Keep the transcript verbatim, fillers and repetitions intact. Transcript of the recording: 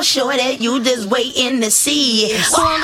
sure that you just waiting to see. So